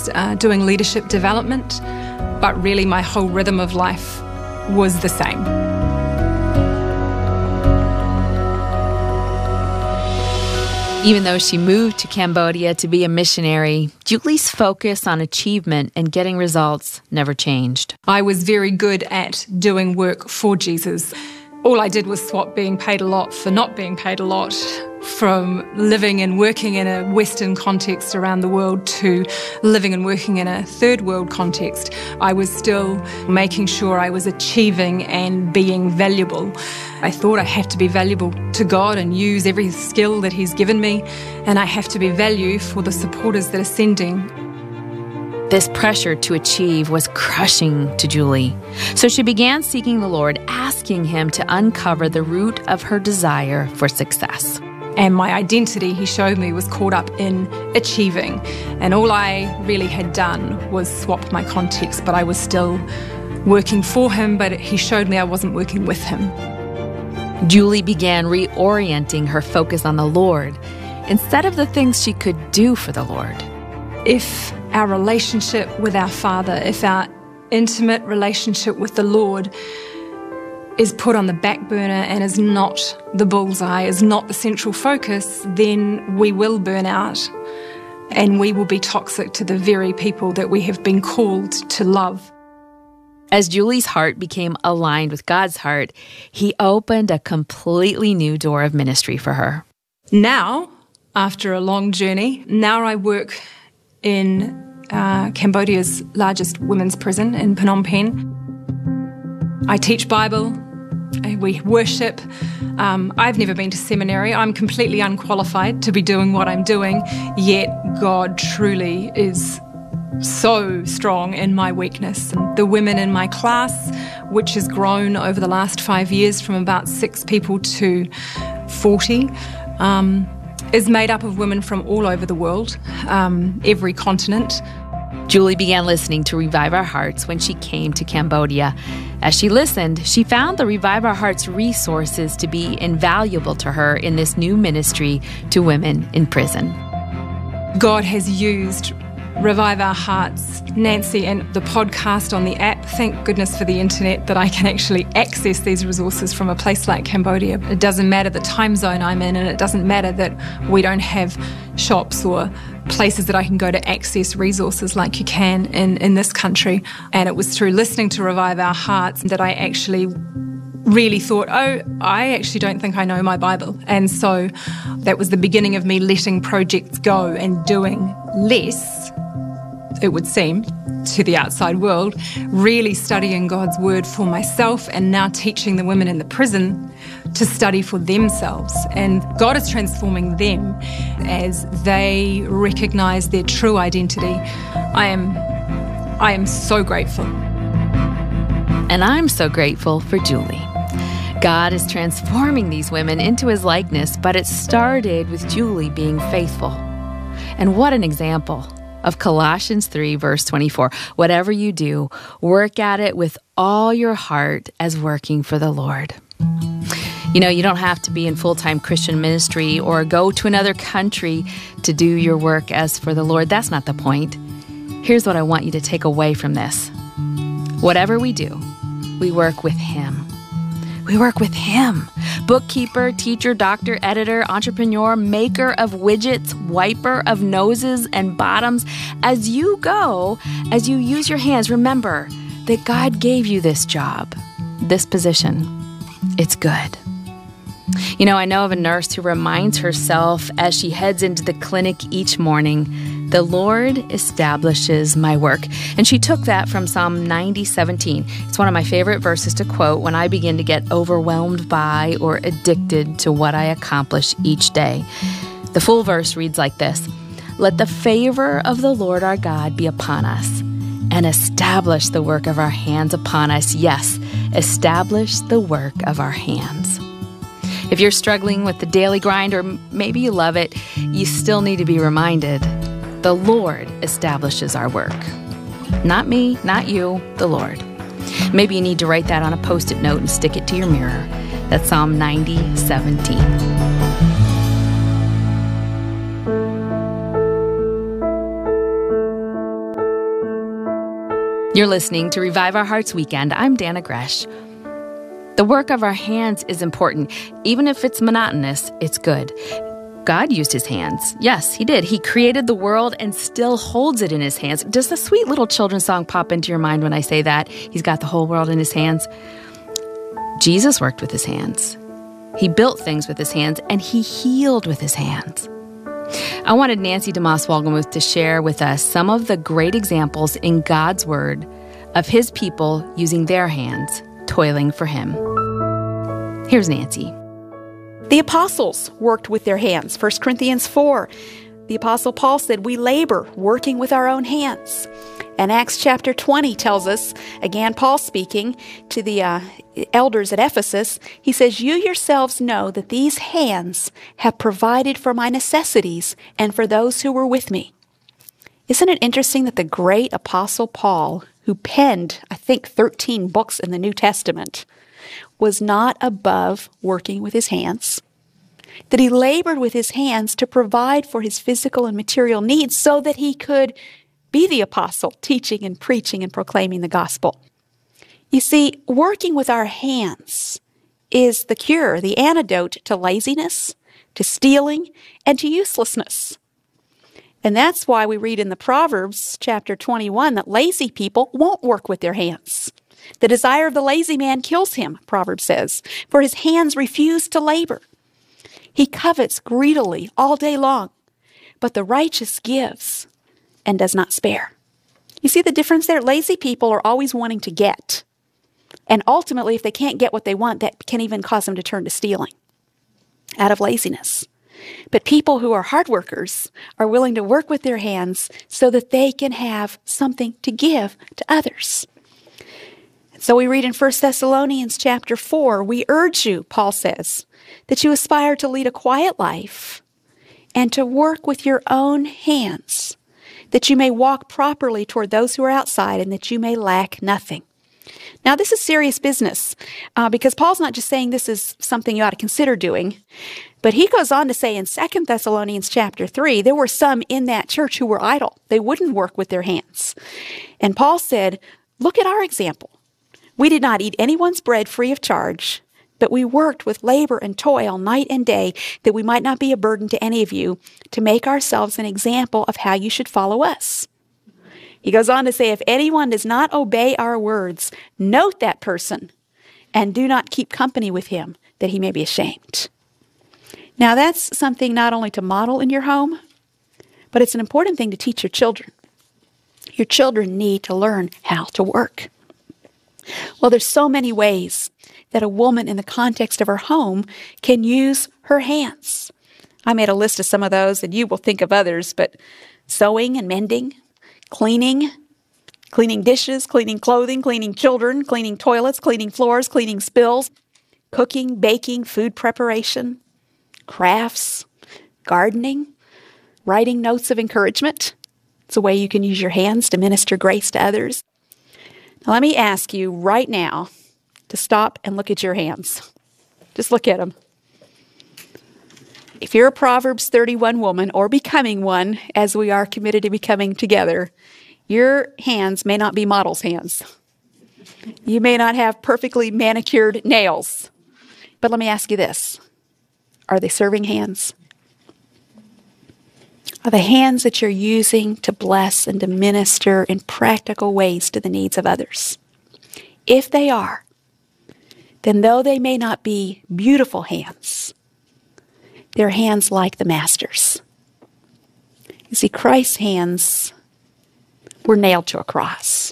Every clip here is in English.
was doing leadership development, but really my whole rhythm of life was the same. Even though she moved to Cambodia to be a missionary, Julie's focus on achievement and getting results never changed. I was very good at doing work for Jesus. All I did was swap being paid a lot for not being paid a lot, from living and working in a Western context around the world to living and working in a third world context. I was still making sure I was achieving and being valuable. I thought I have to be valuable to God and use every skill that He's given me, and I have to be value for the supporters that are sending. This pressure to achieve was crushing to Julie. So she began seeking the Lord, asking Him to uncover the root of her desire for success. And my identity, He showed me, was caught up in achieving. And all I really had done was swap my context, but I was still working for Him, but He showed me I wasn't working with Him. Julie began reorienting her focus on the Lord instead of the things she could do for the Lord. If our relationship with our Father, if our intimate relationship with the Lord is put on the back burner and is not the bullseye, is not the central focus, then we will burn out and we will be toxic to the very people that we have been called to love. As Julie's heart became aligned with God's heart, He opened a completely new door of ministry for her. Now, after a long journey, now I work in Cambodia's largest women's prison in Phnom Penh. I teach Bible, we worship. I've never been to seminary. I'm completely unqualified to be doing what I'm doing, yet God truly is so strong in my weakness. And the women in my class, which has grown over the last 5 years from about 6 people to 40, is made up of women from all over the world, every continent. Julie began listening to Revive Our Hearts when she came to Cambodia. As she listened, she found the Revive Our Hearts resources to be invaluable to her in this new ministry to women in prison. God has used Revive Our Hearts, Nancy, and the podcast on the app. Thank goodness for the internet that I can actually access these resources from a place like Cambodia. It doesn't matter the time zone I'm in, and it doesn't matter that we don't have shops or places that I can go to access resources like you can in this country. And it was through listening to Revive Our Hearts that I actually really thought, oh, I actually don't think I know my Bible. And so that was the beginning of me letting projects go and doing less, it would seem, to the outside world, really studying God's Word for myself and now teaching the women in the prison to study for themselves. And God is transforming them as they recognize their true identity. I am so grateful. And I'm so grateful for Julie. God is transforming these women into His likeness, but it started with Julie being faithful. And what an example of Colossians 3, verse 24. Whatever you do, work at it with all your heart as working for the Lord. You know, you don't have to be in full-time Christian ministry or go to another country to do your work as for the Lord. That's not the point. Here's what I want you to take away from this. Whatever we do, we work with Him. We work with Him. Bookkeeper, teacher, doctor, editor, entrepreneur, maker of widgets, wiper of noses and bottoms. As you go, as you use your hands, remember that God gave you this job, this position. It's good. You know, I know of a nurse who reminds herself as she heads into the clinic each morning, the Lord establishes my work. And she took that from Psalm 90:17. It's one of my favorite verses to quote when I begin to get overwhelmed by or addicted to what I accomplish each day. The full verse reads like this: "Let the favor of the Lord our God be upon us, and establish the work of our hands upon us." Yes, establish the work of our hands. If you're struggling with the daily grind, or maybe you love it, you still need to be reminded, the Lord establishes our work. Not me, not you, the Lord. Maybe you need to write that on a Post-it note and stick it to your mirror. That's Psalm 90:17. You're listening to Revive Our Hearts Weekend. I'm Dana Gresh. The work of our hands is important. Even if it's monotonous, it's good. God used his hands. Yes, he did. He created the world and still holds it in his hands. Does the sweet little children's song pop into your mind when I say that? He's got the whole world in his hands. Jesus worked with his hands. He built things with his hands, and he healed with his hands. I wanted Nancy DeMoss Wolgemuth to share with us some of the great examples in God's Word of his people using their hands, toiling for him. Here's Nancy. The apostles worked with their hands. 1 Corinthians 4, the apostle Paul said, we labor working with our own hands. And Acts chapter 20 tells us, again, Paul speaking to the elders at Ephesus, he says, you yourselves know that these hands have provided for my necessities and for those who were with me. Isn't it interesting that the great apostle Paul, who penned, I think, 13 books in the New Testament, was not above working with his hands? That he labored with his hands to provide for his physical and material needs so that he could be the apostle, teaching and preaching and proclaiming the gospel. You see, working with our hands is the cure, the antidote to laziness, to stealing, and to uselessness. And that's why we read in the Proverbs chapter 21 that lazy people won't work with their hands. The desire of the lazy man kills him, Proverbs says, for his hands refuse to labor. He covets greedily all day long, but the righteous gives and does not spare. You see the difference there? Lazy people are always wanting to get. And ultimately, if they can't get what they want, that can even cause them to turn to stealing out of laziness. But people who are hard workers are willing to work with their hands so that they can have something to give to others. And so we read in 1 Thessalonians chapter 4, we urge you, Paul says, that you aspire to lead a quiet life and to work with your own hands, that you may walk properly toward those who are outside and that you may lack nothing. Now, this is serious business because Paul's not just saying this is something you ought to consider doing, but he goes on to say in 2 Thessalonians chapter 3, there were some in that church who were idle. They wouldn't work with their hands. And Paul said, look at our example. We did not eat anyone's bread free of charge, but we worked with labor and toil night and day that we might not be a burden to any of you, to make ourselves an example of how you should follow us. He goes on to say, if anyone does not obey our words, note that person and do not keep company with him, that he may be ashamed. Now that's something not only to model in your home, but it's an important thing to teach your children. Your children need to learn how to work. Well, there's so many ways that a woman in the context of her home can use her hands. I made a list of some of those, and you will think of others, but sewing and mending, cleaning dishes, cleaning clothing, cleaning children, cleaning toilets, cleaning floors, cleaning spills, cooking, baking, food preparation, crafts, gardening, writing notes of encouragement. It's a way you can use your hands to minister grace to others. Now, let me ask you right now to stop and look at your hands. Just look at them. If you're a Proverbs 31 woman or becoming one, as we are committed to becoming together, your hands may not be model's hands. You may not have perfectly manicured nails. But let me ask you this. Are they serving hands? Are the hands that you're using to bless and to minister in practical ways to the needs of others? If they are, then though they may not be beautiful hands, they're hands like the Master's. You see, Christ's hands were nailed to a cross.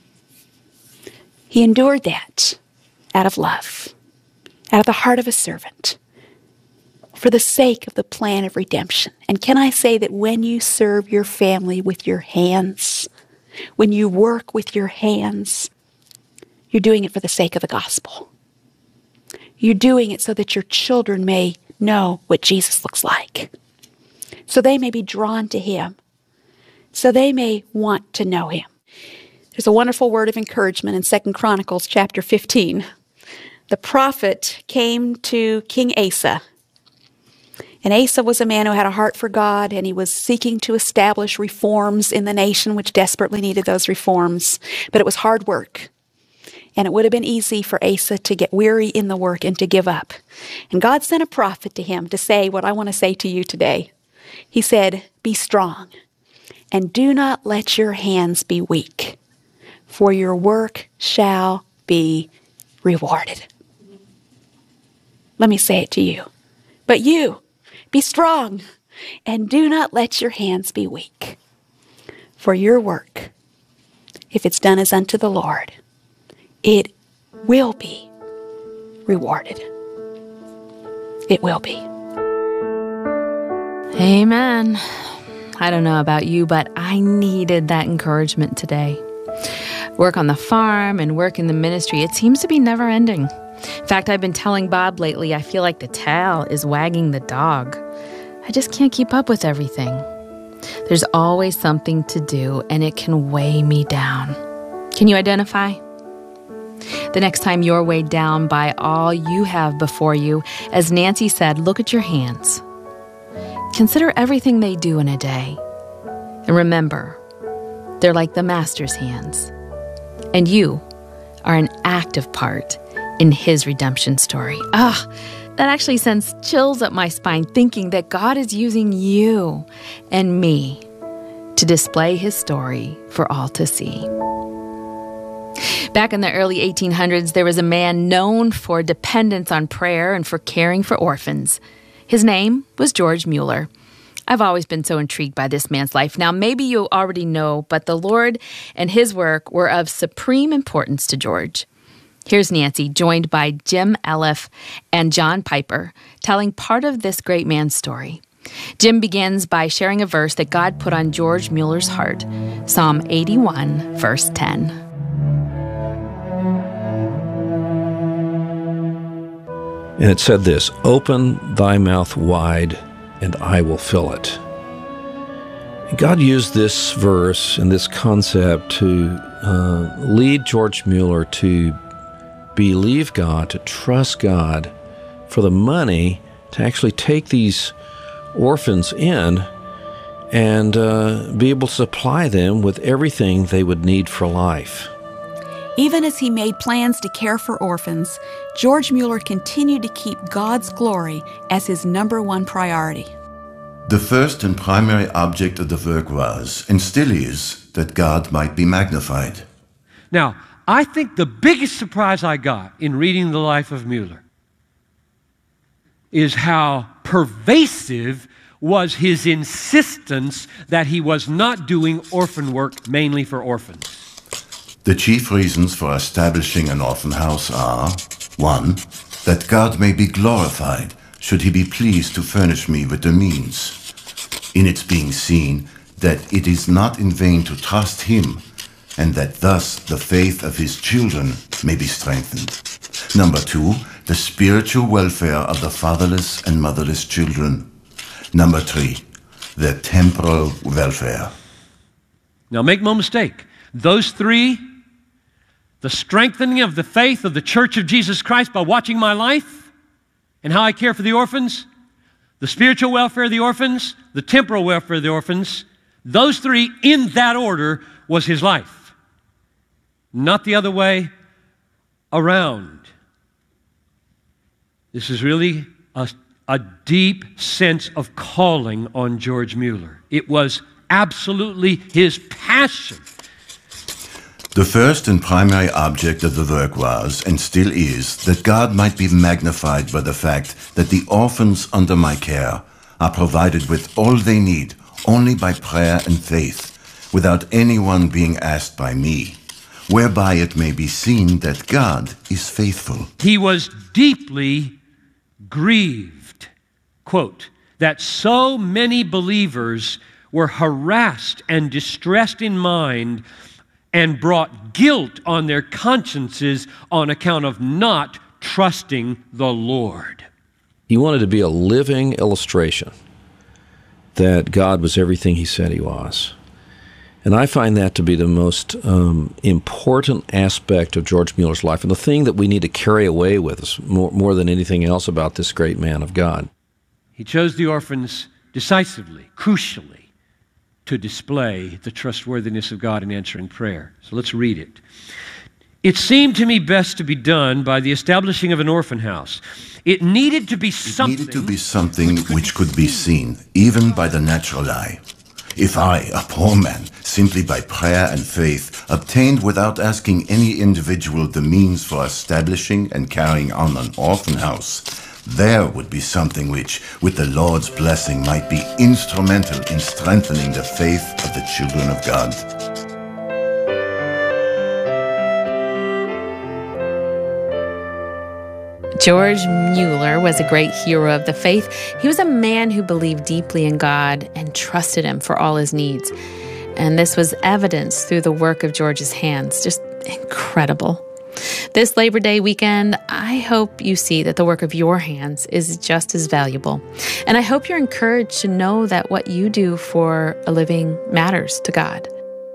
He endured that out of love, out of the heart of a servant, for the sake of the plan of redemption. And can I say that when you serve your family with your hands, when you work with your hands, you're doing it for the sake of the gospel. You're doing it so that your children may know what Jesus looks like, so they may be drawn to him, so they may want to know him. There's a wonderful word of encouragement in 2 Chronicles chapter 15. The prophet came to King Asa, And Asa was a man who had a heart for God, and he was seeking to establish reforms in the nation, which desperately needed those reforms. But it was hard work. And it would have been easy for Asa to get weary in the work and to give up. And God sent a prophet to him to say what I want to say to you today. He said, "Be strong, and do not let your hands be weak, for your work shall be rewarded." Let me say it to you. But you, be strong, and do not let your hands be weak, for your work, if it's done as unto the Lord, it will be rewarded. It will be. Amen. I don't know about you, but I needed that encouragement today. Work on the farm and work in the ministry, it seems to be never ending. In fact, I've been telling Bob lately, I feel like the tail is wagging the dog. I just can't keep up with everything. There's always something to do, and it can weigh me down. Can you identify? The next time you're weighed down by all you have before you, as Nancy said, look at your hands. Consider everything they do in a day. And remember, they're like the Master's hands. And you are an active part in His redemption story. That actually sends chills up my spine thinking that God is using you and me to display His story for all to see. Back in the early 1800s, there was a man known for dependence on prayer and for caring for orphans. His name was George Mueller. I've always been so intrigued by this man's life. Now, maybe you already know, but the Lord and His work were of supreme importance to George. Here's Nancy, joined by Jim Elliff and John Piper, telling part of this great man's story. Jim begins by sharing a verse that God put on George Mueller's heart, Psalm 81, verse 10. And it said this, "Open thy mouth wide, and I will fill it." God used this verse and this concept to lead George Mueller to believe God, to trust God for the money to actually take these orphans in and be able to supply them with everything they would need for life. Even as he made plans to care for orphans, George Mueller continued to keep God's glory as his number one priority. The first and primary object of the work was, and still is, that God might be magnified. Now, I think the biggest surprise I got in reading the life of Mueller is how pervasive was his insistence that he was not doing orphan work mainly for orphans. The chief reasons for establishing an orphan house are, 1, that God may be glorified should He be pleased to furnish me with the means, in its being seen that it is not in vain to trust Him, and that thus the faith of His children may be strengthened. Number 2, the spiritual welfare of the fatherless and motherless children. Number 3, the temporal welfare. Now make no mistake, those three, the strengthening of the faith of the Church of Jesus Christ by watching my life and how I care for the orphans, the spiritual welfare of the orphans, the temporal welfare of the orphans, those three in that order was his life. Not the other way around. This is really a deep sense of calling on George Mueller. It was absolutely his passion. The first and primary object of the work was, and still is, that God might be magnified by the fact that the orphans under my care are provided with all they need only by prayer and faith, without anyone being asked by me, whereby it may be seen that God is faithful. He was deeply grieved, quote, that so many believers were harassed and distressed in mind and brought guilt on their consciences on account of not trusting the Lord. He wanted to be a living illustration that God was everything He said He was. And I find that to be the most important aspect of George Mueller's life, and the thing that we need to carry away with us more than anything else about this great man of God. He chose the orphans decisively, crucially, to display the trustworthiness of God in answering prayer. So let's read it. It seemed to me best to be done by the establishing of an orphan house. It needed to be something which could be seen, even by the natural eye. If I, a poor man, simply by prayer and faith, obtained without asking any individual the means for establishing and carrying on an orphan house, there would be something which, with the Lord's blessing, might be instrumental in strengthening the faith of the children of God. George Mueller was a great hero of the faith. He was a man who believed deeply in God and trusted Him for all his needs. And this was evidenced through the work of George's hands. Just incredible. This Labor Day weekend, I hope you see that the work of your hands is just as valuable. And I hope you're encouraged to know that what you do for a living matters to God.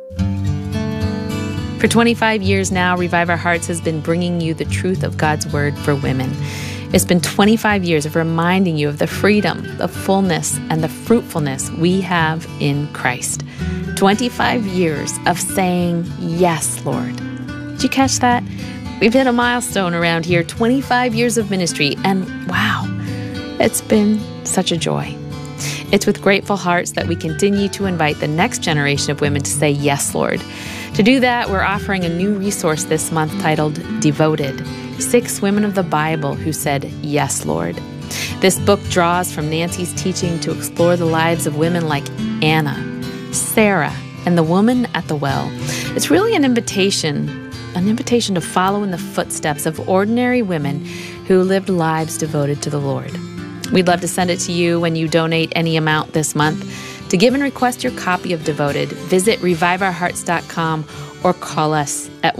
For 25 years now, Revive Our Hearts has been bringing you the truth of God's Word for women. It's been 25 years of reminding you of the freedom, the fullness, and the fruitfulness we have in Christ. 25 years of saying, yes, Lord. Did you catch that? We've hit a milestone around here, 25 years of ministry, and wow, it's been such a joy. It's with grateful hearts that we continue to invite the next generation of women to say, yes, Lord. To do that, we're offering a new resource this month titled Devoted, 6 Women of the Bible Who Said, Yes, Lord. This book draws from Nancy's teaching to explore the lives of women like Anna, Sarah, and the woman at the well. It's really an invitation to follow in the footsteps of ordinary women who lived lives devoted to the Lord. We'd love to send it to you when you donate any amount this month. To give and request your copy of Devoted, visit reviveourhearts.com or call us at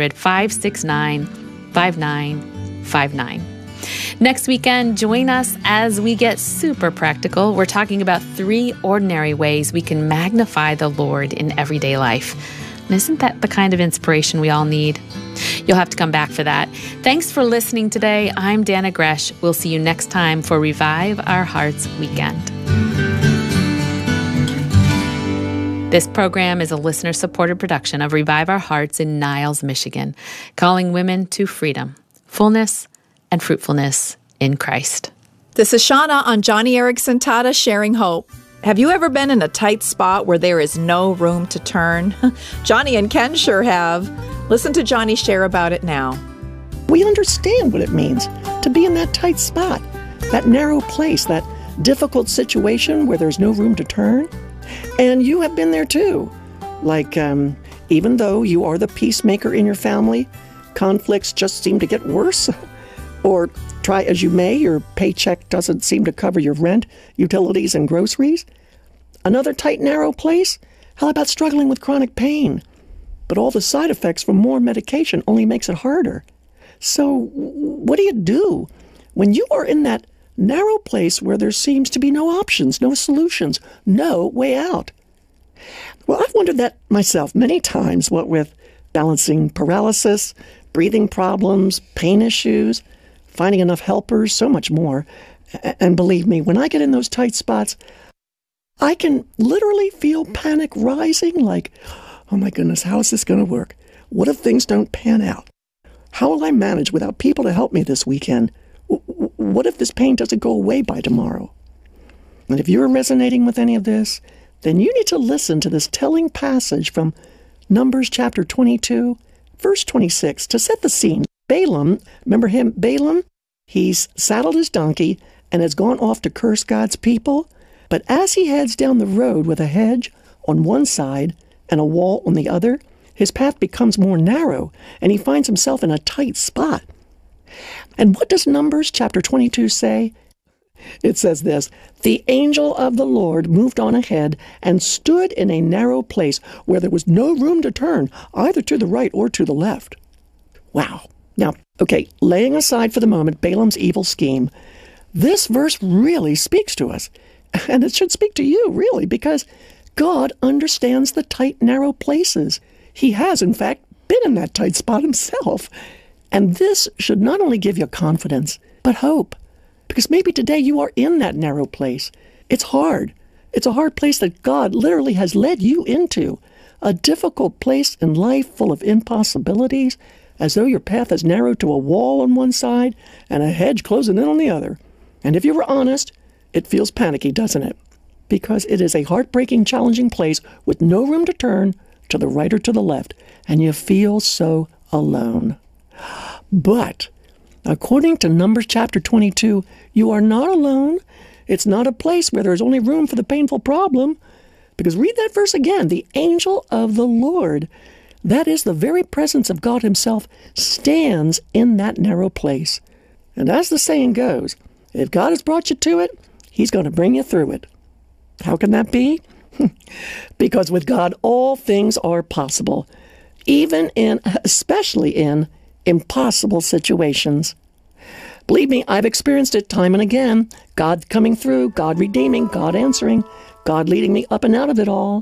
1-800-569-5959. Next weekend, join us as we get super practical. We're talking about 3 ordinary ways we can magnify the Lord in everyday life. And isn't that the kind of inspiration we all need? You'll have to come back for that. Thanks for listening today. I'm Dana Gresh. We'll see you next time for Revive Our Hearts Weekend. This program is a listener-supported production of Revive Our Hearts in Niles, Michigan, calling women to freedom, fullness, and fruitfulness in Christ. This is Shauna on Johnny Erickson Tata Sharing Hope. Have you ever been in a tight spot where there is no room to turn? Johnny and Ken sure have. Listen to Johnny share about it now. We understand what it means to be in that tight spot, that narrow place, that difficult situation where there's no room to turn. And you have been there too. Like, even though you are the peacemaker in your family, conflicts just seem to get worse. Or try as you may, your paycheck doesn't seem to cover your rent, utilities, and groceries. Another tight, narrow place? How about struggling with chronic pain? But all the side effects from more medication only makes it harder. So what do you do when you are in that narrow place where there seems to be no options, no solutions, no way out? Well, I've wondered that myself many times, what with balancing paralysis, breathing problems, pain issues, finding enough helpers, so much more. And believe me, when I get in those tight spots, I can literally feel panic rising, like, oh my goodness, how is this going to work? What if things don't pan out? How will I manage without people to help me this weekend? What if this pain doesn't go away by tomorrow? And if you're resonating with any of this, then you need to listen to this telling passage from Numbers chapter 22, verse 26, to set the scene. Balaam, remember him, Balaam? He's saddled his donkey and has gone off to curse God's people. But as he heads down the road with a hedge on one side and a wall on the other, his path becomes more narrow and he finds himself in a tight spot. And what does Numbers chapter 22 say? It says this: the angel of the Lord moved on ahead and stood in a narrow place where there was no room to turn, either to the right or to the left. Wow. Now, okay, laying aside for the moment Balaam's evil scheme, this verse really speaks to us. And it should speak to you, really, because God understands the tight, narrow places. He has, in fact, been in that tight spot himself. And this should not only give you confidence, but hope. Because maybe today you are in that narrow place. It's hard. It's a hard place that God literally has led you into. A difficult place in life full of impossibilities, as though your path is narrowed to a wall on one side and a hedge closing in on the other. And if you were honest, it feels panicky, doesn't it? Because it is a heartbreaking, challenging place with no room to turn to the right or to the left, and you feel so alone. But according to Numbers chapter 22, you are not alone. It's not a place where there's only room for the painful problem. Because read that verse again. The angel of the Lord, that is the very presence of God himself, stands in that narrow place. And as the saying goes, if God has brought you to it, he's going to bring you through it. How can that be? Because with God, all things are possible, especially in impossible situations. Believe me, I've experienced it time and again. God coming through, God redeeming, God answering, God leading me up and out of it all.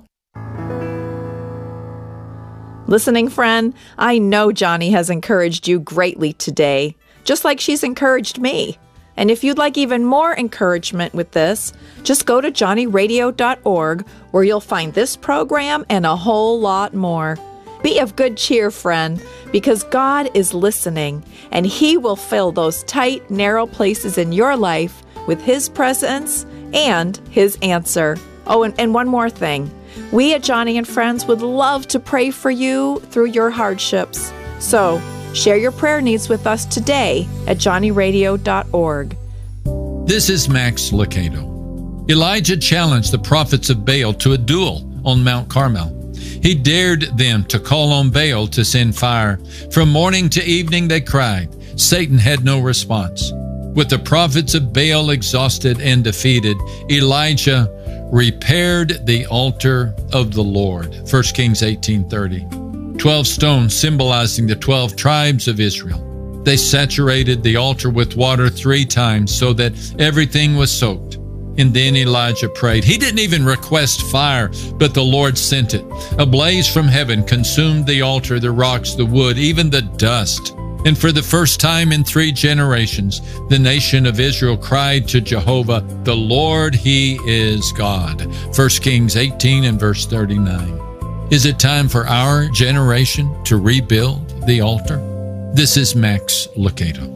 Listening friend, I know Joni has encouraged you greatly today, just like she's encouraged me. And if you'd like even more encouragement with this, just go to johnnyradio.org, where you'll find this program and a whole lot more. Be of good cheer, friend, because God is listening, and he will fill those tight, narrow places in your life with his presence and his answer. Oh, and one more thing. We at Joni and Friends would love to pray for you through your hardships. So, share your prayer needs with us today at johnnyradio.org. This is Max Lucado. Elijah challenged the prophets of Baal to a duel on Mount Carmel. He dared them to call on Baal to send fire. From morning to evening they cried. Satan had no response. With the prophets of Baal exhausted and defeated, Elijah repaired the altar of the Lord. 1 Kings 18:30. 12 stones symbolizing the 12 tribes of Israel. They saturated the altar with water 3 times so that everything was soaked. And then Elijah prayed. He didn't even request fire, but the Lord sent it. A blaze from heaven consumed the altar, the rocks, the wood, even the dust. And for the first time in 3 generations, the nation of Israel cried to Jehovah, "The Lord, He is God." 1 Kings 18 and verse 39. Is it time for our generation to rebuild the altar? This is Max Lucado.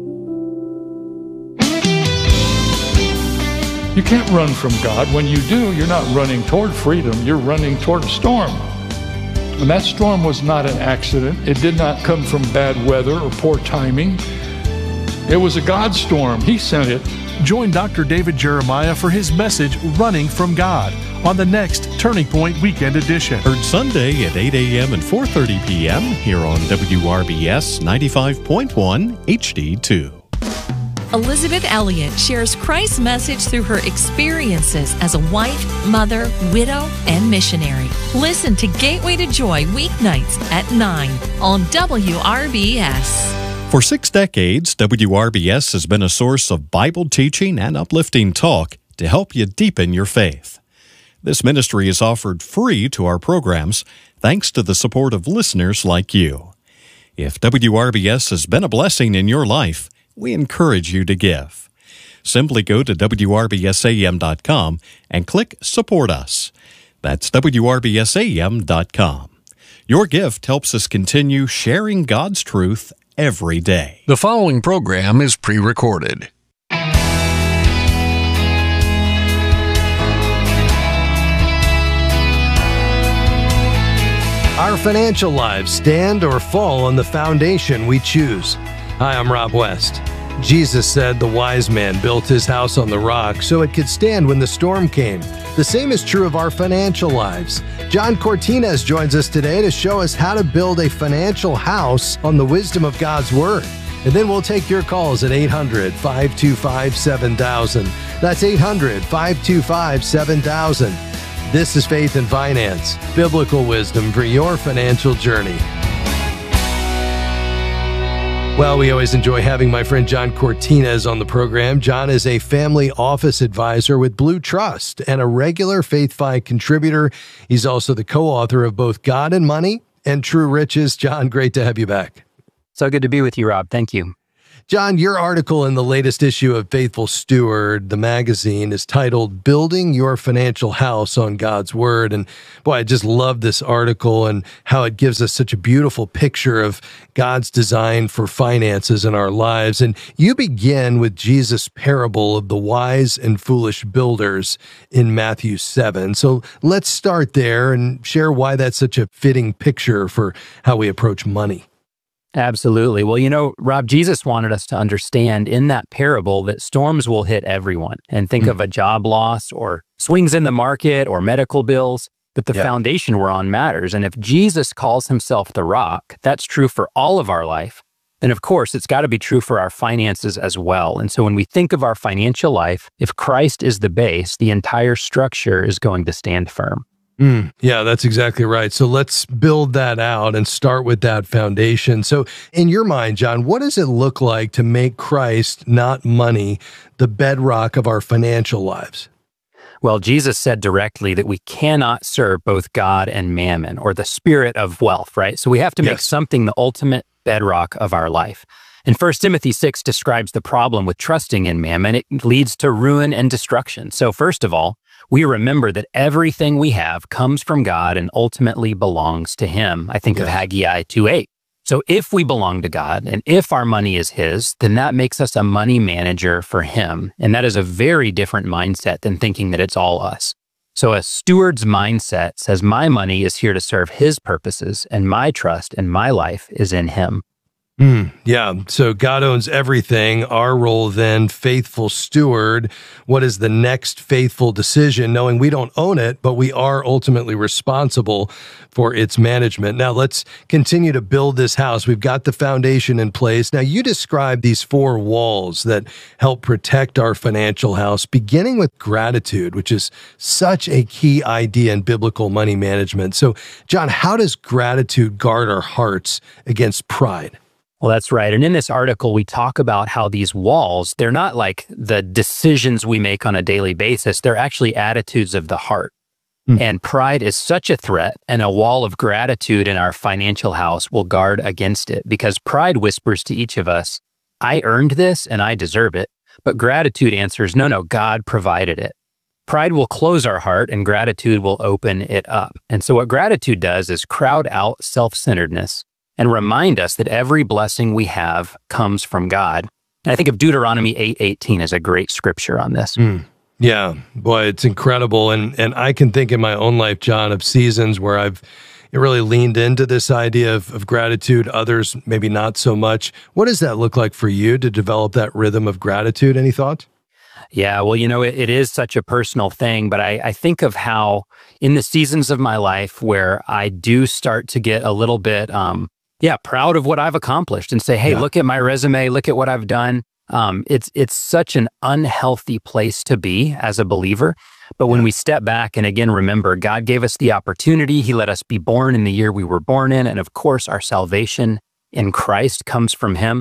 You can't run from God. When you do, you're not running toward freedom, you're running toward a storm. And that storm was not an accident. It did not come from bad weather or poor timing. It was a God storm. He sent it. Join Dr. David Jeremiah for his message, Running from God, on the next Turning Point Weekend Edition. Heard Sunday at 8 a.m. and 4:30 p.m. here on WRBS 95.1 HD2. Elizabeth Elliott shares Christ's message through her experiences as a wife, mother, widow, and missionary. Listen to Gateway to Joy weeknights at 9 on WRBS. For 6 decades, WRBS has been a source of Bible teaching and uplifting talk to help you deepen your faith. This ministry is offered free to our programs thanks to the support of listeners like you. If WRBS has been a blessing in your life, we encourage you to give. Simply go to WRBSAM.com and click Support Us. That's WRBSAM.com. Your gift helps us continue sharing God's truth every day. The following program is pre-recorded. Our financial lives stand or fall on the foundation we choose. Hi, I'm Rob West. Jesus said the wise man built his house on the rock so it could stand when the storm came. The same is true of our financial lives. John Cortines joins us today to show us how to build a financial house on the wisdom of God's Word. And then we'll take your calls at 800-525-7000. That's 800-525-7000. This is Faith and Finance, biblical wisdom for your financial journey. Well, we always enjoy having my friend John Cortines on the program. John is a family office advisor with Blue Trust and a regular FaithFi contributor. He's also the co-author of both God and Money and True Riches. John, great to have you back. So good to be with you, Rob. Thank you. John, your article in the latest issue of Faithful Steward, the magazine, is titled Building Your Financial House on God's Word. And boy, I just love this article and how it gives us such a beautiful picture of God's design for finances in our lives. And you begin with Jesus' parable of the wise and foolish builders in Matthew 7. So let's start there and share why that's such a fitting picture for how we approach money. Absolutely. Well, Rob, Jesus wanted us to understand in that parable that storms will hit everyone. And think of a job loss or swings in the market or medical bills, but the foundation we're on matters. And if Jesus calls himself the rock, that's true for all of our life. And of course, it's got to be true for our finances as well. And so when we think of our financial life, if Christ is the base, the entire structure is going to stand firm. Yeah, that's exactly right. So let's build that out and start with that foundation. So in your mind, John, what does it look like to make Christ, not money, the bedrock of our financial lives? Well, Jesus said directly that we cannot serve both God and mammon, or the spirit of wealth, right? So we have to make something the ultimate bedrock of our life. And 1 Timothy 6 describes the problem with trusting in mammon. It leads to ruin and destruction. So first of all, we remember that everything we have comes from God and ultimately belongs to him. I think of Haggai 2:8. So if we belong to God and if our money is his, then that makes us a money manager for him. And that is a very different mindset than thinking that it's all us. So a steward's mindset says my money is here to serve his purposes and my trust and my life is in him. Yeah, so God owns everything. Our role then, faithful steward, what is the next faithful decision, knowing we don't own it, but we are ultimately responsible for its management. Now, let's continue to build this house. We've got the foundation in place. Now, you describe these 4 walls that help protect our financial house, beginning with gratitude, which is such a key idea in biblical money management. So, John, how does gratitude guard our hearts against pride? Well, that's right. And in this article, we talk about how these walls, they're not like the decisions we make on a daily basis. They're actually attitudes of the heart. And pride is such a threat, and a wall of gratitude in our financial house will guard against it, because pride whispers to each of us, I earned this and I deserve it. But gratitude answers, no, God provided it. Pride will close our heart and gratitude will open it up. And so what gratitude does is crowd out self-centeredness and remind us that every blessing we have comes from God. And I think of Deuteronomy 8:18 as a great scripture on this. Yeah, boy, it's incredible. And I can think in my own life, John, of seasons where I've really leaned into this idea of gratitude, others maybe not so much. What does that look like for you to develop that rhythm of gratitude? Any thoughts? Yeah, well, it is such a personal thing, but I think of how in the seasons of my life where I do start to get a little bit proud of what I've accomplished and say, hey, look at my resume, look at what I've done. It's such an unhealthy place to be as a believer. But when we step back and again, remember, God gave us the opportunity. He let us be born in the year we were born in. And of course, our salvation in Christ comes from him.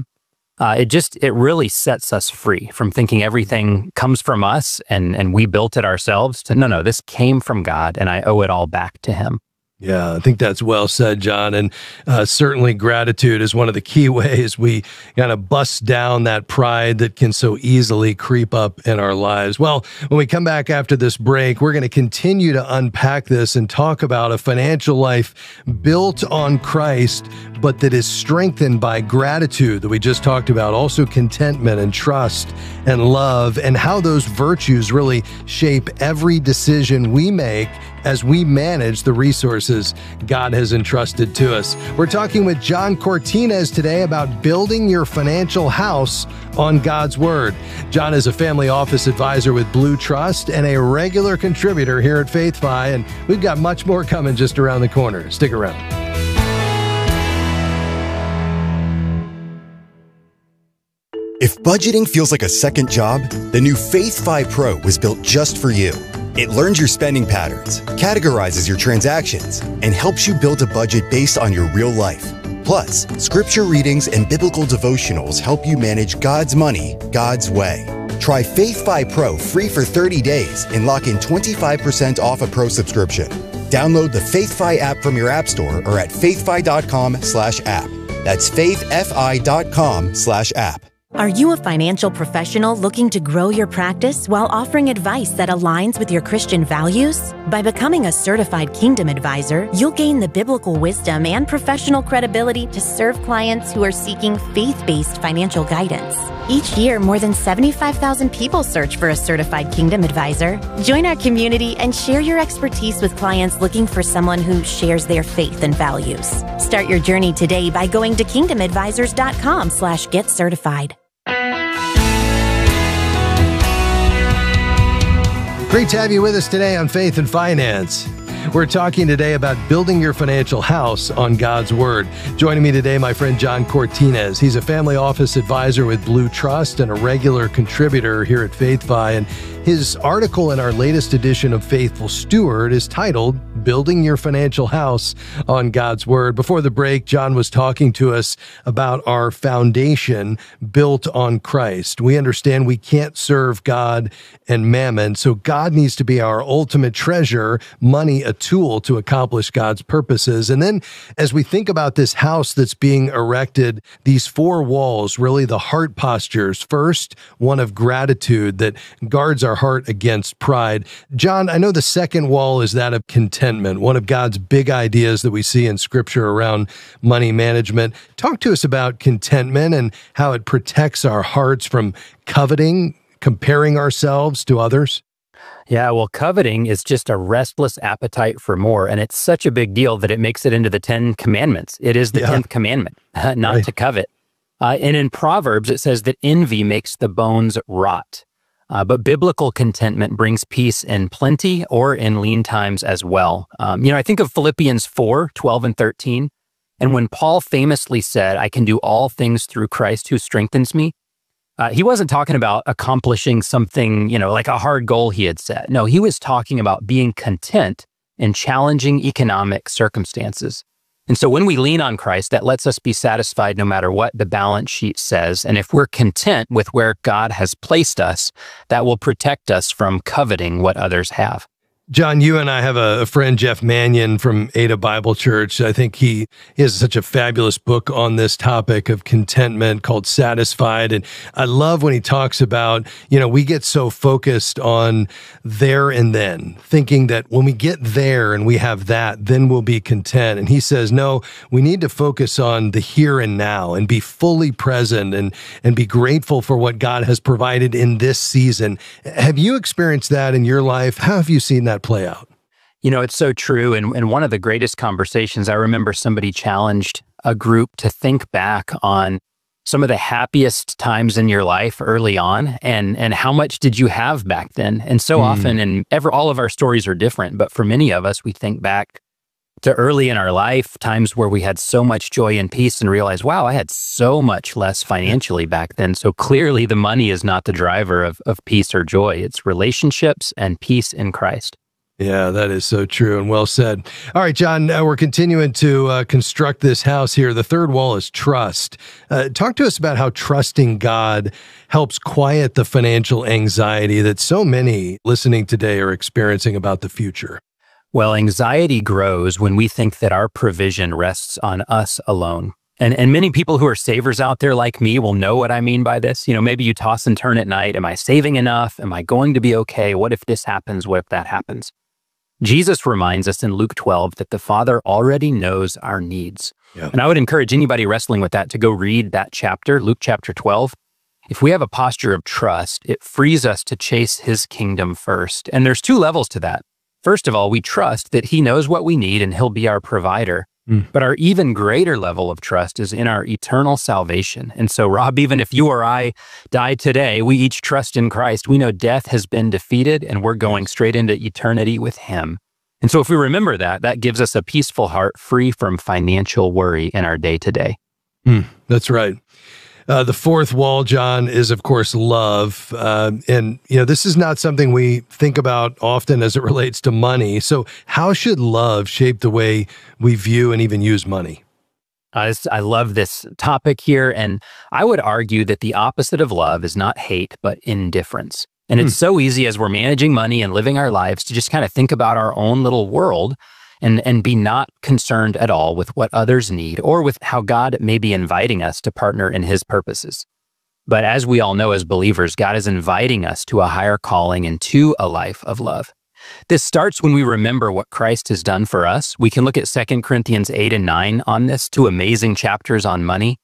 It really sets us free from thinking everything comes from us and we built it ourselves to no, this came from God and I owe it all back to him. Yeah, I think that's well said, John. And certainly gratitude is one of the key ways we kind of bust down that pride that can so easily creep up in our lives. Well, when we come back after this break, we're going to continue to unpack this and talk about a financial life built on Christ, but that is strengthened by gratitude that we just talked about, also contentment and trust and love, and how those virtues really shape every decision we make as we manage the resources God has entrusted to us. We're talking with John Cortines today about building your financial house on God's Word. John is a family office advisor with Blue Trust and a regular contributor here at FaithFi, and we've got much more coming just around the corner. Stick around. If budgeting feels like a second job, the new FaithFi Pro was built just for you. It learns your spending patterns, categorizes your transactions, and helps you build a budget based on your real life. Plus, scripture readings and biblical devotionals help you manage God's money, God's way. Try FaithFi Pro free for 30 days and lock in 25% off a Pro subscription. Download the FaithFi app from your app store or at faithfi.com/app. That's faithfi.com/app. Are you a financial professional looking to grow your practice while offering advice that aligns with your Christian values? By becoming a certified Kingdom Advisor, you'll gain the biblical wisdom and professional credibility to serve clients who are seeking faith-based financial guidance. Each year, more than 75,000 people search for a certified Kingdom Advisor. Join our community and share your expertise with clients looking for someone who shares their faith and values. Start your journey today by going to kingdomadvisors.com/getcertified. Great to have you with us today on Faith and Finance. We're talking today about building your financial house on God's Word. Joining me today, my friend John Cortines. He's a family office advisor with Blue Trust and a regular contributor here at FaithFi. And his article in our latest edition of Faithful Steward is titled, Building Your Financial House on God's Word. Before the break, John was talking to us about our foundation built on Christ. We understand we can't serve God and mammon, so God needs to be our ultimate treasure, money a tool to accomplish God's purposes. And then as we think about this house that's being erected, these four walls, really the heart postures. First, one of gratitude that guards our heart against pride. John, I know the second wall is that of contentment, one of God's big ideas that we see in Scripture around money management. Talk to us about contentment and how it protects our hearts from coveting, comparing ourselves to others. Yeah, well, coveting is just a restless appetite for more, and it's such a big deal that it makes it into the 10 Commandments. It is the 10th commandment, not to covet. And in Proverbs, it says that envy makes the bones rot. But biblical contentment brings peace in plenty or in lean times as well. I think of Philippians 4:12 and 13. And when Paul famously said, I can do all things through Christ who strengthens me, he wasn't talking about accomplishing something, like a hard goal he had set. No, he was talking about being content in challenging economic circumstances. And so when we lean on Christ, that lets us be satisfied no matter what the balance sheet says. And if we're content with where God has placed us, that will protect us from coveting what others have. John, you and I have a friend, Jeff Mannion from Ada Bible Church. I think he has such a fabulous book on this topic of contentment called Satisfied. And I love when he talks about, we get so focused on there and then, thinking that when we get there and we have that, then we'll be content. And he says, no, we need to focus on the here and now and be fully present and be grateful for what God has provided in this season. Have you experienced that in your life? How have you seen that play out? It's so true. And one of the greatest conversations, I remember somebody challenged a group to think back on some of the happiest times in your life early on and how much did you have back then? And so often, and all of our stories are different, but for many of us, we think back to early in our life, times where we had so much joy and peace and realize, wow, I had so much less financially back then. So clearly the money is not the driver of peace or joy. It's relationships and peace in Christ. Yeah, that is so true and well said. All right, John, we're continuing to construct this house here. The third wall is trust. Talk to us about how trusting God helps quiet the financial anxiety that so many listening today are experiencing about the future. Well, anxiety grows when we think that our provision rests on us alone. And many people who are savers out there like me will know what I mean by this. Maybe you toss and turn at night. Am I saving enough? Am I going to be okay? What if this happens? What if that happens? Jesus reminds us in Luke 12 that the Father already knows our needs. Yeah. And I would encourage anybody wrestling with that to go read that chapter, Luke chapter 12. If we have a posture of trust, it frees us to chase His kingdom first. And there's two levels to that. First of all, we trust that He knows what we need and He'll be our provider. But our even greater level of trust is in our eternal salvation. And so, Rob, even if you or I die today, we each trust in Christ. We know death has been defeated and we're going straight into eternity with Him. And so if we remember that, that gives us a peaceful heart free from financial worry in our day-to-day. That's right. The fourth wall, John, is, of course, love. And this is not something we think about often as it relates to money. So how should love shape the way we view and even use money? I love this topic here. And I would argue that the opposite of love is not hate, but indifference. And it's so easy as we're managing money and living our lives to just kind of think about our own little world and be not concerned at all with what others need or with how God may be inviting us to partner in His purposes. But as we all know as believers, God is inviting us to a higher calling and to a life of love. This starts when we remember what Christ has done for us. We can look at 2 Corinthians 8 and 9 on this, 2 amazing chapters on money.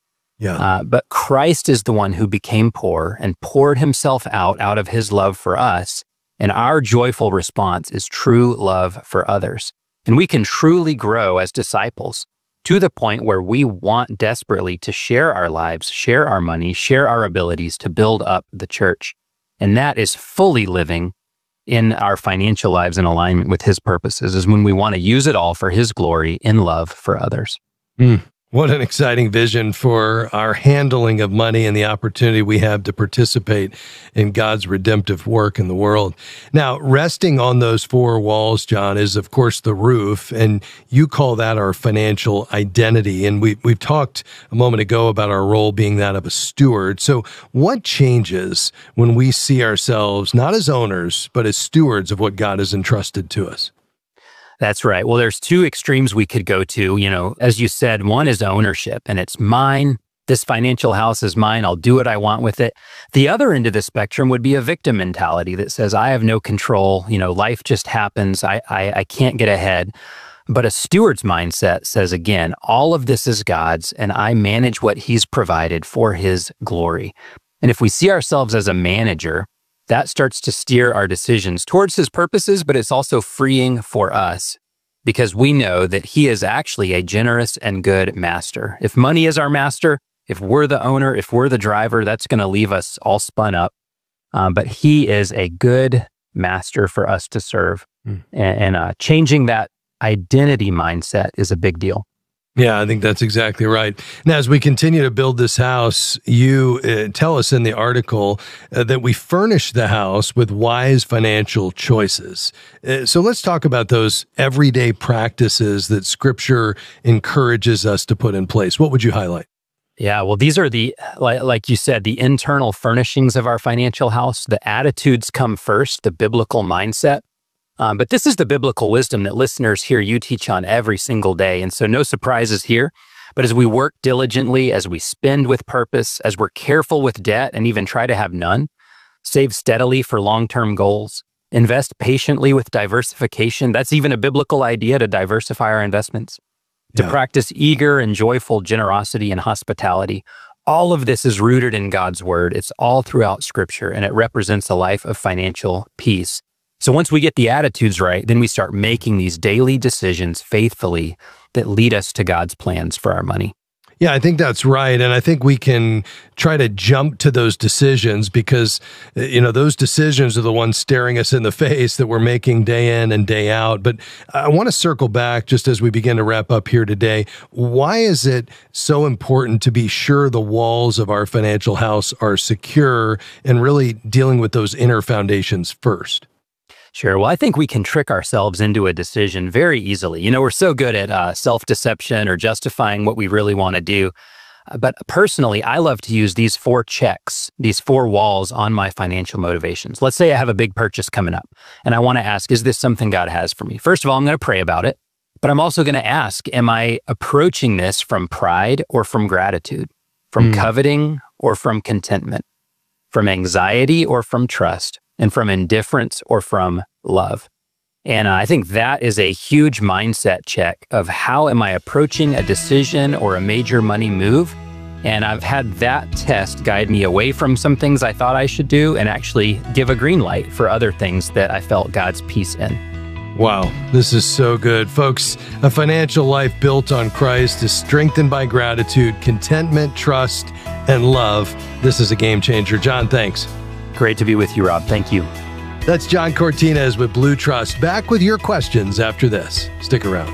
But Christ is the one who became poor and poured himself out of his love for us. And our joyful response is true love for others. And we can truly grow as disciples to the point where we want desperately to share our lives, share our money, share our abilities to build up the church. And that is fully living in our financial lives in alignment with his purposes, is when we want to use it all for his glory in love for others. What an exciting vision for our handling of money and the opportunity we have to participate in God's redemptive work in the world. Now, resting on those four walls, John, is of course the roof, and you call that our financial identity. And we've talked a moment ago about our role being that of a steward. So what changes when we see ourselves not as owners, but as stewards of what God has entrusted to us? That's right. Well, there's two extremes we could go to. As you said, one is ownership, and it's mine. This financial house is mine. I'll do what I want with it. The other end of the spectrum would be a victim mentality that says, I have no control. Life just happens. I can't get ahead. But a steward's mindset says, again, all of this is God's, and I manage what he's provided for his glory. And if we see ourselves as a manager, that starts to steer our decisions towards his purposes, but it's also freeing for us because we know that he is actually a generous and good master. If money is our master, if we're the owner, if we're the driver, that's going to leave us all spun up. But he is a good master for us to serve. And changing that identity mindset is a big deal. Yeah, I think that's exactly right. Now, as we continue to build this house, you tell us in the article that we furnish the house with wise financial choices. So let's talk about those everyday practices that Scripture encourages us to put in place. What would you highlight? Yeah, well, these are like you said, the internal furnishings of our financial house. The attitudes come first, the biblical mindset. But this is the biblical wisdom that listeners hear you teach on every single day. And so no surprises here. But as we work diligently, as we spend with purpose, as we're careful with debt and even try to have none, save steadily for long-term goals, invest patiently with diversification. That's even a biblical idea, to diversify our investments, to practice eager and joyful generosity and hospitality. All of this is rooted in God's word. It's all throughout Scripture, and it represents a life of financial peace. So once we get the attitudes right, then we start making these daily decisions faithfully that lead us to God's plans for our money. Yeah, I think that's right. And I think we can try to jump to those decisions because, those decisions are the ones staring us in the face that we're making day in and day out. But I want to circle back just as we begin to wrap up here today. Why is it so important to be sure the walls of our financial house are secure and really dealing with those inner foundations first? Sure. Well, I think we can trick ourselves into a decision very easily. We're so good at self-deception or justifying what we really want to do. But personally, I love to use these 4 checks, these 4 walls on my financial motivations. Let's say I have a big purchase coming up, and I want to ask, is this something God has for me? First of all, I'm going to pray about it, but I'm also going to ask, am I approaching this from pride or from gratitude, from coveting or from contentment, from anxiety or from trust? And from indifference or from love. And I think that is a huge mindset check of how am I approaching a decision or a major money move. And I've had that test guide me away from some things I thought I should do and actually give a green light for other things that I felt God's peace in. Wow, this is so good. Folks, a financial life built on Christ is strengthened by gratitude, contentment, trust, and love. This is a game changer. John, thanks. Great to be with you, Rob. Thank you. That's John Cortines with Blue Trust. Back with your questions after this. Stick around.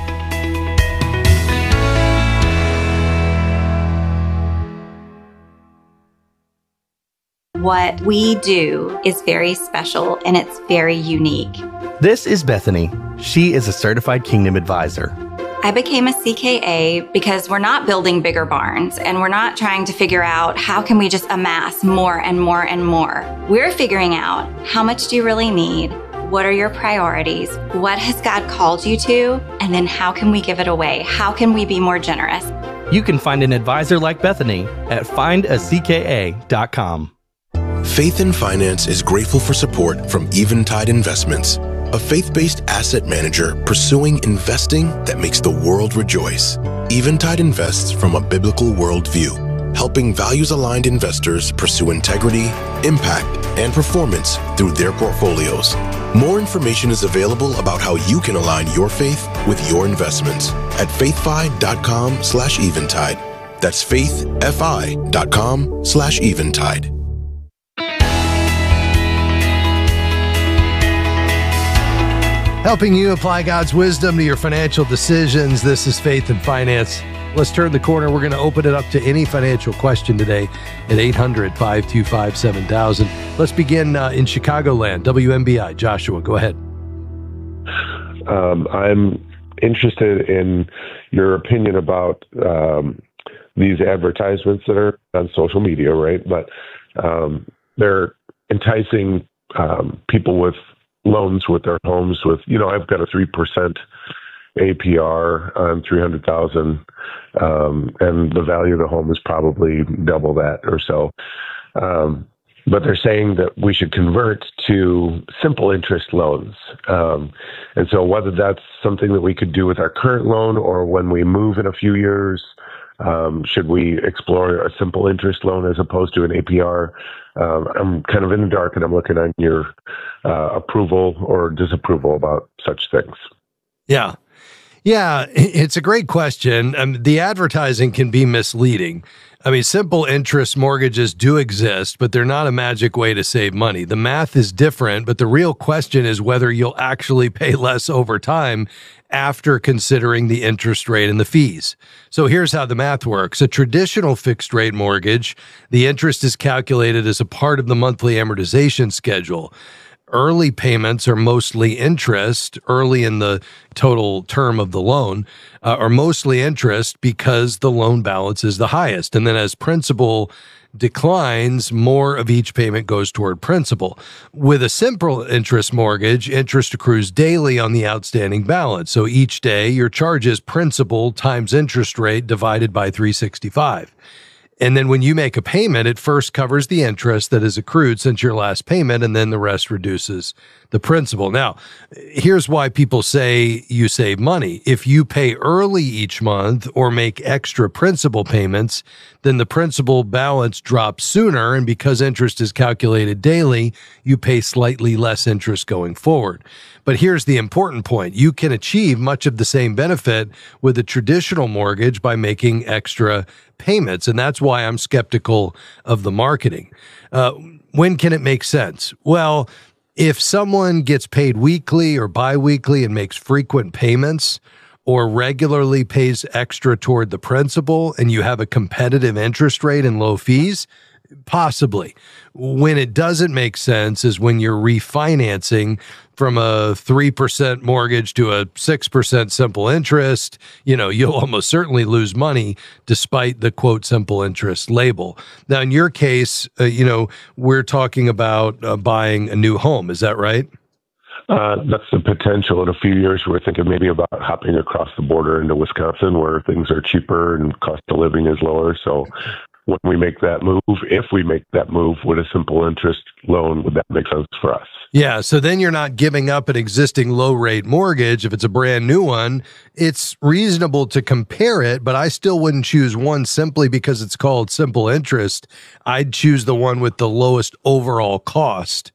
What we do is very special and it's very unique. This is Bethany. She is a certified Kingdom advisor. I became a CKA because we're not building bigger barns and we're not trying to figure out how can we just amass more and more and more. We're figuring out how much do you really need? What are your priorities? What has God called you to? And then how can we give it away? How can we be more generous? You can find an advisor like Bethany at findacka.com. Faith in Finance is grateful for support from Eventide Investments, a faith-based asset manager pursuing investing that makes the world rejoice. Eventide invests from a biblical worldview, helping values-aligned investors pursue integrity, impact, and performance through their portfolios. More information is available about how you can align your faith with your investments at faithfi.com/eventide. That's faithfi.com/eventide. Helping you apply God's wisdom to your financial decisions. This is Faith in Finance. Let's turn the corner. We're going to open it up to any financial question today at 800-525-7000. Let's begin in Chicagoland. WMBI. Joshua, go ahead. I'm interested in your opinion about these advertisements that are on social media, right? But they're enticing people with loans with their homes with, I've got a 3% APR on $300,000, and the value of the home is probably double that or so. But they're saying that we should convert to simple interest loans. And so whether that's something that we could do with our current loan or when we move in a few years, should we explore a simple interest loan as opposed to an APR? I'm kind of in the dark, and I'm looking on your approval or disapproval about such things. Yeah, it's a great question. The advertising can be misleading. I mean, simple interest mortgages do exist, but they're not a magic way to save money. The math is different, but the real question is whether you'll actually pay less over time after considering the interest rate and the fees. So here's how the math works. A traditional fixed rate mortgage, the interest is calculated as a part of the monthly amortization schedule. Early payments are mostly interest early in the total term of the loan, are mostly interest because the loan balance is the highest. And then as principal declines, more of each payment goes toward principal. With a simple interest mortgage, interest accrues daily on the outstanding balance. So each day your charge is principal times interest rate divided by 365. And then when you make a payment, it first covers the interest that is accrued since your last payment, and then the rest reduces the principal. Now, here's why people say you save money. If you pay early each month or make extra principal payments, then the principal balance drops sooner, and because interest is calculated daily, you pay slightly less interest going forward. But here's the important point. You can achieve much of the same benefit with a traditional mortgage by making extra payments, and that's why I'm skeptical of the marketing. When can it make sense? Well, if someone gets paid weekly or biweekly and makes frequent payments or regularly pays extra toward the principal and you have a competitive interest rate and low fees, possibly. When it doesn't make sense is when you're refinancing from a 3% mortgage to a 6% simple interest. You'll almost certainly lose money despite the quote simple interest label. Now, in your case, we're talking about buying a new home. Is that right? That's the potential. In a few years, we're thinking maybe about hopping across the border into Wisconsin where things are cheaper and cost of living is lower. So when we make that move, if we make that move with a simple interest loan, would that make sense for us? Yeah, so then you're not giving up an existing low-rate mortgage. If it's a brand new one, it's reasonable to compare it, but I still wouldn't choose one simply because it's called simple interest. I'd choose the one with the lowest overall cost.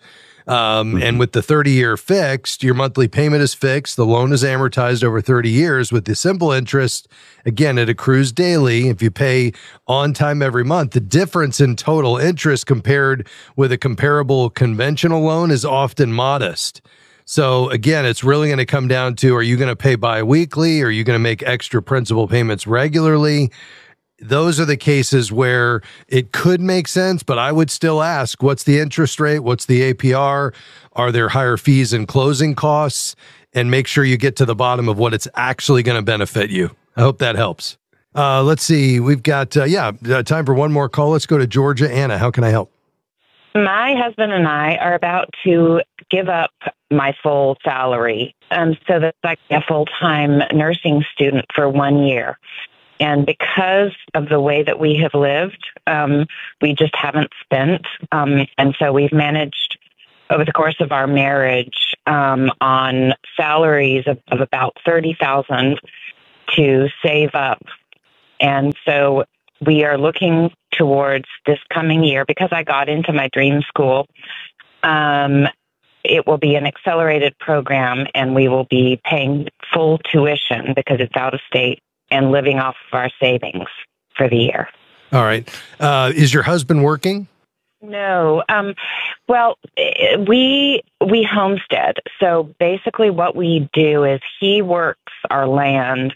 And with the 30-year fixed, your monthly payment is fixed. The loan is amortized over 30 years. With the simple interest, again, it accrues daily. If you pay on time every month, the difference in total interest compared with a comparable conventional loan is often modest. So again, it's really going to come down to, are you going to pay biweekly? Are you going to make extra principal payments regularly? Those are the cases where it could make sense, but I would still ask, what's the interest rate? What's the APR? Are there higher fees and closing costs? And make sure you get to the bottom of what it's actually going to benefit you. I hope that helps. Let's see. We've got, time for one more call. Let's go to Georgia. Anna, how can I help? My husband and I are about to give up my full salary so that I can be a full-time nursing student for 1 year. And because of the way that we have lived, we just haven't spent. And so we've managed over the course of our marriage on salaries of about $30,000 to save up. And so we are looking towards this coming year, because I got into my dream school. It will be an accelerated program, and we will be paying full tuition because it's out of state and living off of our savings for the year. All right. Is your husband working? No. Well, we homestead. So basically what we do is he works our land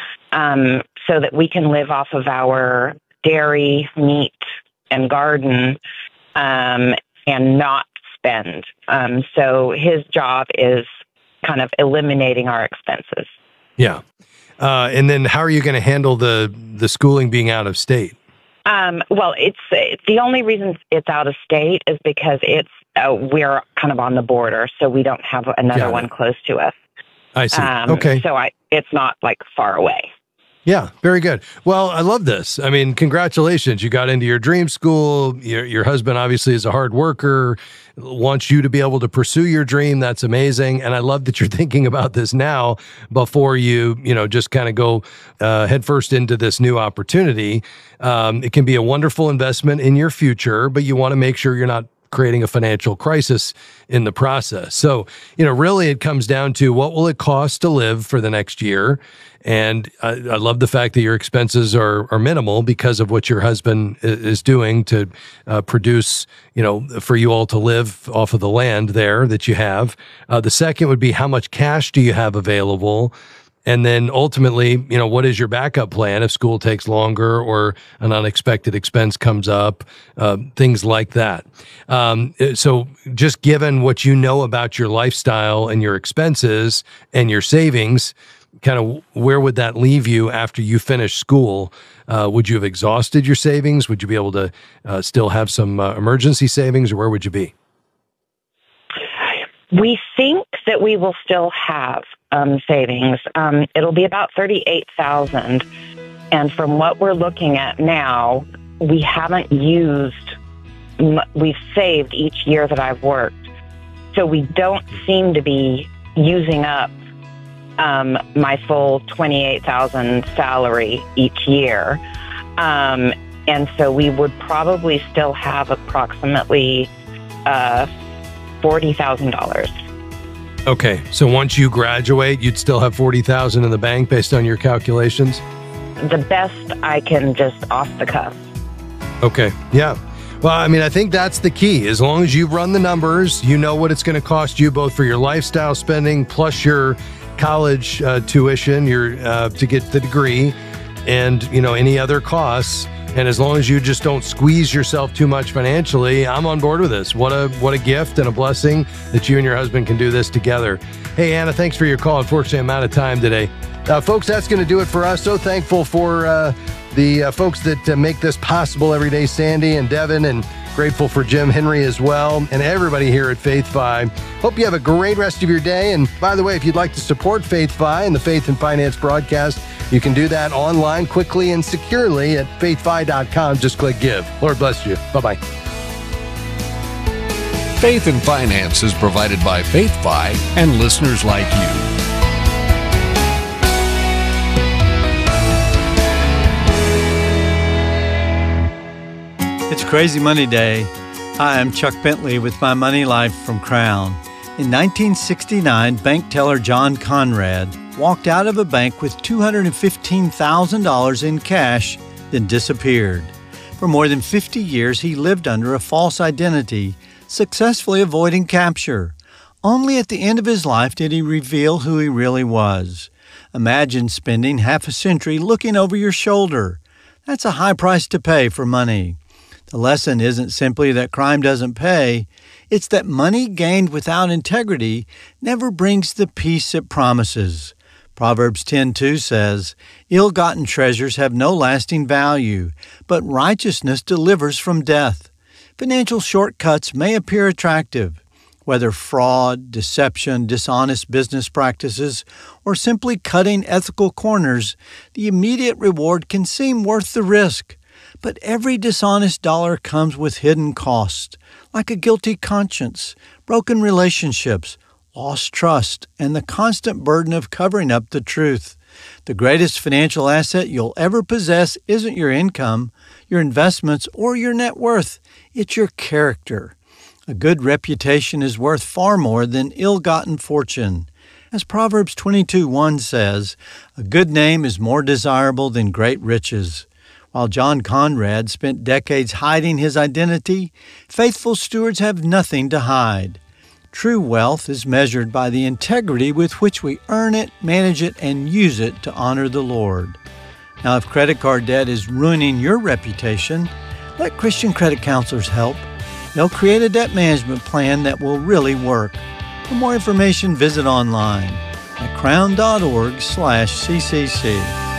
so that we can live off of our dairy, meat, and garden and not spend. So his job is kind of eliminating our expenses. Yeah. And then how are you going to handle the schooling being out of state? Well, it's the only reason it's out of state is because we're kind of on the border, so we don't have another one close to us. I see. Okay. So it's not like far away. Yeah, very good. Well, I love this. I mean, congratulations. You got into your dream school. Your husband obviously is a hard worker, wants you to be able to pursue your dream. That's amazing. And I love that you're thinking about this now before you just kind of go headfirst into this new opportunity. It can be a wonderful investment in your future, but you want to make sure you're not creating a financial crisis in the process. So, really it comes down to what will it cost to live for the next year? And I love the fact that your expenses are minimal because of what your husband is doing to produce, for you all to live off of the land there that you have. The second would be, how much cash do you have available? And then ultimately, what is your backup plan if school takes longer or an unexpected expense comes up, things like that. So just given what you know about your lifestyle and your expenses and your savings, kind of where would that leave you after you finish school? Would you have exhausted your savings? Would you be able to still have some emergency savings, or where would you be? We think that we will still have savings. It'll be about $38,000. And from what we're looking at now, we haven't we've saved each year that I've worked. So we don't seem to be using up my full $28,000 salary each year. And so we would probably still have approximately $40,000. Okay, so once you graduate, you'd still have $40,000 in the bank based on your calculations? The best I can just off the cuff. Okay, yeah. Well, I mean, I think that's the key. As long as you run the numbers, you know what it's going to cost you both for your lifestyle spending plus your college tuition, to get the degree, and any other costs. And as long as you just don't squeeze yourself too much financially, I'm on board with this. What a gift and a blessing that you and your husband can do this together. Hey, Anna, thanks for your call. Unfortunately, I'm out of time today. Folks, that's going to do it for us. So thankful for the folks that make this possible every day, Sandy and Devin, and grateful for Jim Henry as well, and everybody here at Faith Fi. Hope you have a great rest of your day. And by the way, if you'd like to support Faith Fi and the Faith and Finance broadcast, you can do that online quickly and securely at faithfi.com. Just click give. Lord bless you. Bye-bye. Faith and Finance is provided by Faith Fi and listeners like you. It's Crazy Money Day. Hi, I'm Chuck Bentley with My Money Life from Crown. In 1969, bank teller John Conrad walked out of a bank with $215,000 in cash, then disappeared. For more than 50 years, he lived under a false identity, successfully avoiding capture. Only at the end of his life did he reveal who he really was. Imagine spending half a century looking over your shoulder. That's a high price to pay for money. The lesson isn't simply that crime doesn't pay. It's that money gained without integrity never brings the peace it promises. Proverbs 10:2 says, "Ill-gotten treasures have no lasting value, but righteousness delivers from death." Financial shortcuts may appear attractive. Whether fraud, deception, dishonest business practices, or simply cutting ethical corners, the immediate reward can seem worth the risk. But every dishonest dollar comes with hidden costs, like a guilty conscience, broken relationships, lost trust, and the constant burden of covering up the truth. The greatest financial asset you'll ever possess isn't your income, your investments, or your net worth. It's your character. A good reputation is worth far more than ill-gotten fortune. As Proverbs 22:1 says, a good name is more desirable than great riches. While John Conrad spent decades hiding his identity, faithful stewards have nothing to hide. True wealth is measured by the integrity with which we earn it, manage it, and use it to honor the Lord. Now, if credit card debt is ruining your reputation, let Christian credit counselors help. They'll create a debt management plan that will really work. For more information, visit online at crown.org/CCC.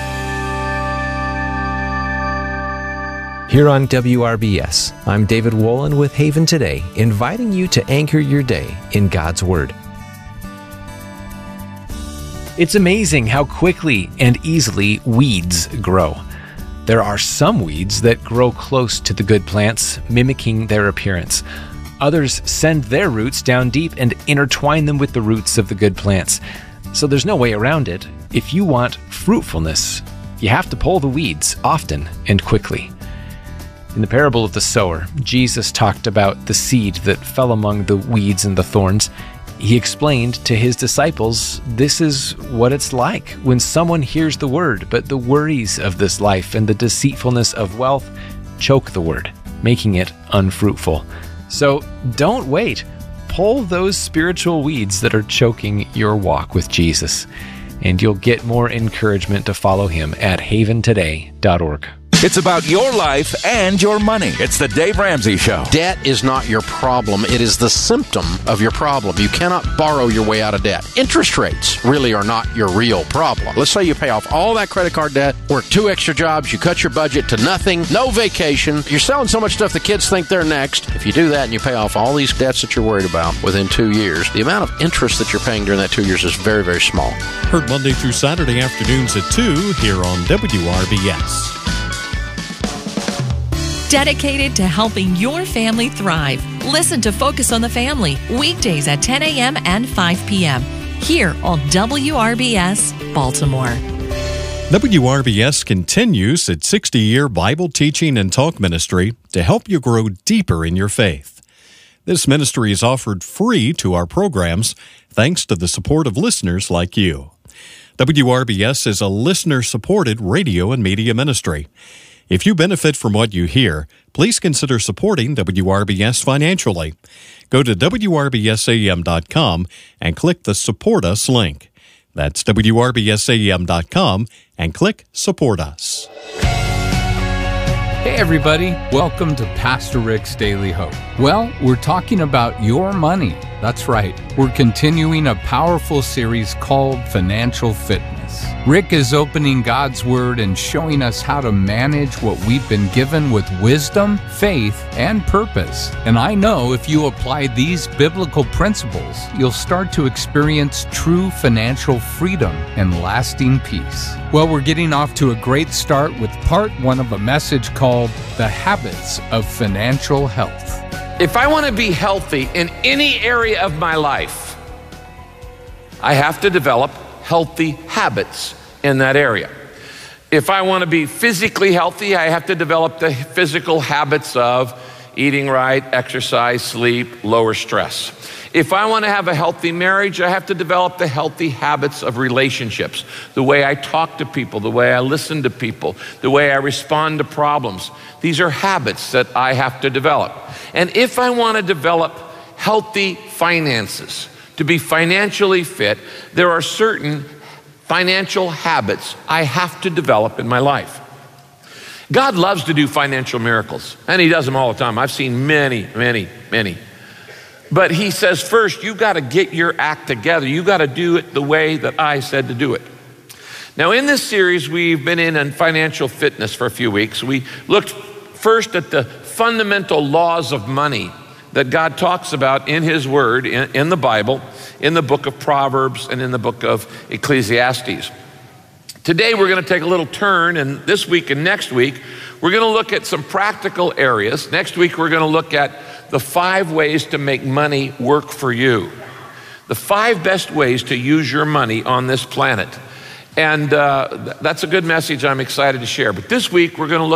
Here on WRBS, I'm David Wolin with Haven Today, inviting you to anchor your day in God's Word. It's amazing how quickly and easily weeds grow. There are some weeds that grow close to the good plants, mimicking their appearance. Others send their roots down deep and intertwine them with the roots of the good plants. So there's no way around it. If you want fruitfulness, you have to pull the weeds often and quickly. In the parable of the sower, Jesus talked about the seed that fell among the weeds and the thorns. He explained to his disciples, this is what it's like when someone hears the word, but the worries of this life and the deceitfulness of wealth choke the word, making it unfruitful. So don't wait. Pull those spiritual weeds that are choking your walk with Jesus, and you'll get more encouragement to follow him at haventoday.org. It's about your life and your money. It's the Dave Ramsey Show. Debt is not your problem. It is the symptom of your problem. You cannot borrow your way out of debt. Interest rates really are not your real problem. Let's say you pay off all that credit card debt, work 2 extra jobs, you cut your budget to nothing, no vacation. You're selling so much stuff the kids think they're next. If you do that and you pay off all these debts that you're worried about within 2 years, the amount of interest that you're paying during that 2 years is very, very small. Heard Monday through Saturday afternoons at 2 here on WRBS. Dedicated to helping your family thrive. Listen to Focus on the Family, weekdays at 10 a.m. and 5 p.m. here on WRBS Baltimore. WRBS continues its 60-year Bible teaching and talk ministry to help you grow deeper in your faith. This ministry is offered free to our programs thanks to the support of listeners like you. WRBS is a listener-supported radio and media ministry. If you benefit from what you hear, please consider supporting WRBS financially. Go to WRBSAM.com and click the Support Us link. That's WRBSAM.com and click Support Us. Hey everybody, welcome to Pastor Rick's Daily Hope. Well, we're talking about your money. That's right. We're continuing a powerful series called Financial Fitness. Rick is opening God's Word and showing us how to manage what we've been given with wisdom, faith, and purpose. And I know if you apply these biblical principles, you'll start to experience true financial freedom and lasting peace. Well, we're getting off to a great start with part 1 of a message called The Habits of Financial Health. If I want to be healthy in any area of my life, I have to develop healthy habits in that area. If I want to be physically healthy, I have to develop the physical habits of eating right, exercise, sleep, lower stress. If I want to have a healthy marriage, I have to develop the healthy habits of relationships, the way I talk to people, the way I listen to people, the way I respond to problems. These are habits that I have to develop. And if I want to develop healthy finances, to be financially fit, there are certain financial habits I have to develop in my life. God loves to do financial miracles, and he does them all the time. I've seen many, many, many. But he says, first, you've got to get your act together. You've got to do it the way that I said to do it. Now, in this series, we've been in financial fitness for a few weeks. We looked first at the fundamental laws of money that God talks about in His Word, in the Bible, in the book of Proverbs and in the book of Ecclesiastes. Today we're going to take a little turn, and this week and next week we're going to look at some practical areas. Next week we're going to look at the 5 ways to make money work for you. The 5 best ways to use your money on this planet. And that's a good message I'm excited to share. But this week we're going to look